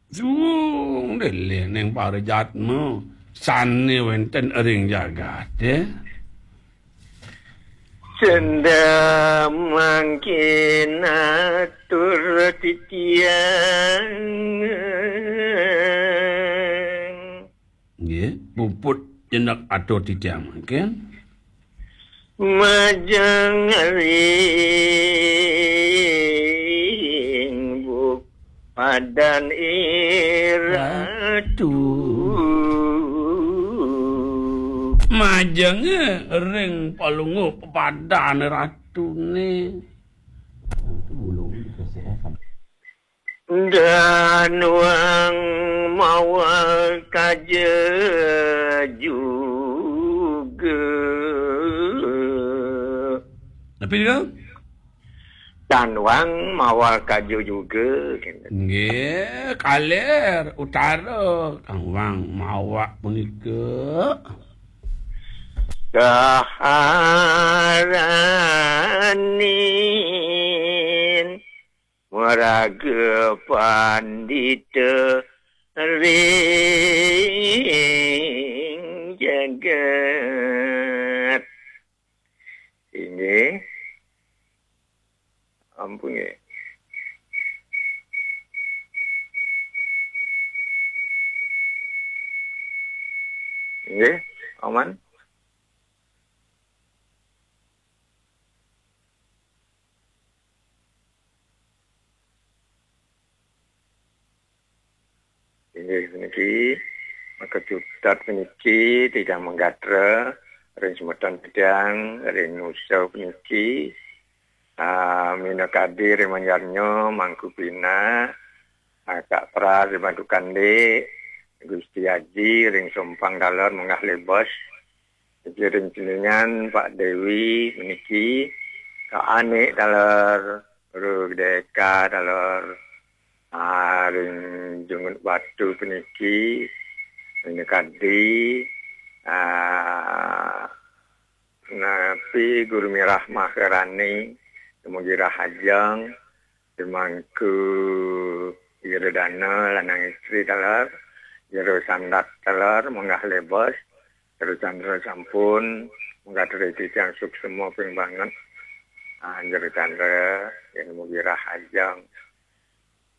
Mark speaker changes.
Speaker 1: Jung dele neng parejatmu. Sane wenten ring jagat ya.
Speaker 2: Senda mangkin atur titiang.
Speaker 1: Nggih, puput jendak atur titiang mungkin.
Speaker 2: Majang ring buk padan iratu.
Speaker 1: Majang ring palungu pepadan ratune.
Speaker 2: Dan wang mawa kaja juga.
Speaker 1: Tapi dia
Speaker 2: Dan wang mawa kaja juga.
Speaker 1: nggih, kaler utara Kang Wang mawa punika.
Speaker 2: Kaharanin waraga pandita ring jagat. Ini ampun ya. Ini aman. Inggih puniki maka tutat puniki tidak menggadra ring semeton pedang ring nusa puniki minakadi ring manyarnyo mangku pina Kak Pra ring Madukande Gusti Haji ring Sompang Dalar menggah lebos ring Cilingan Pak Dewi puniki Kak Anik Dalar Rug Deka Dalar ring Jungut Batu puniki minakadi napi Guru Mirah Maharani Kemugira Hajang Dimangku Iredana lanang istri talar Jero Sandat talar menggah lebos Jero Chandra sampun menggah teriti yang suk semua ping banget Jero Chandra yang Kemugira Hajang